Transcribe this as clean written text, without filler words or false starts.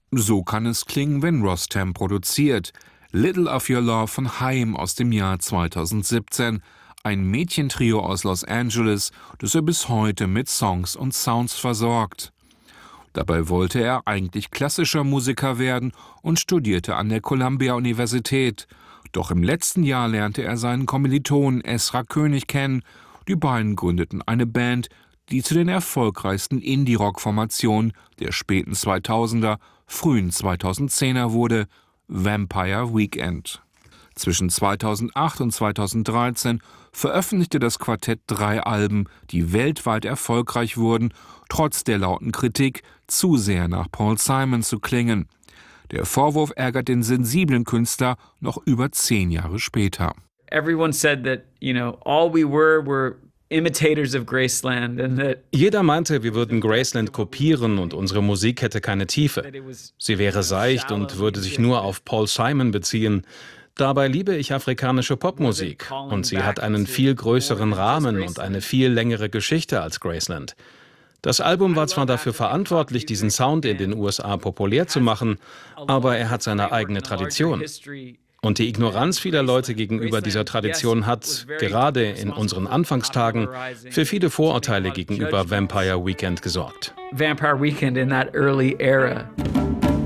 So kann es klingen, wenn Rostam produziert. Little of Your Love von Haim aus dem Jahr 2017. Ein Mädchentrio aus Los Angeles, das er bis heute mit Songs und Sounds versorgt. Dabei wollte er eigentlich klassischer Musiker werden und studierte an der Columbia-Universität. Doch im letzten Jahr lernte er seinen Kommilitonen Ezra König kennen. Die beiden gründeten eine Band, die zu den erfolgreichsten Indie-Rock-Formationen der späten 2000er, frühen 2010er wurde, Vampire Weekend. Zwischen 2008 und 2013 veröffentlichte das Quartett 3 Alben, die weltweit erfolgreich wurden, trotz der lauten Kritik, zu sehr nach Paul Simon zu klingen. Der Vorwurf ärgert den sensiblen Künstler noch über 10 Jahre später. Everyone said that, all we were imitators of Graceland and that Jeder meinte, wir würden Graceland kopieren und unsere Musik hätte keine Tiefe. Sie wäre seicht und würde sich nur auf Paul Simon beziehen. Dabei liebe ich afrikanische Popmusik und sie hat einen viel größeren Rahmen und eine viel längere Geschichte als Graceland. Das Album war zwar dafür verantwortlich, diesen Sound in den USA populär zu machen, aber er hat seine eigene Tradition. Und die Ignoranz vieler Leute gegenüber dieser Tradition hat, gerade in unseren Anfangstagen, für viele Vorurteile gegenüber Vampire Weekend gesorgt. Vampire Weekend in that early era.